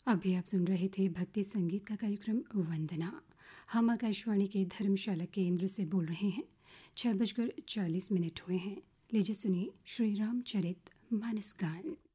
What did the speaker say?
अभी आप सुन रहे थे भक्ति संगीत का कार्यक्रम वंदना। हम आकाशवाणी के धर्मशाला केंद्र से बोल रहे हैं। 6:40 हुए हैं। लीजिए सुनिए श्री रामचरित मानस गान।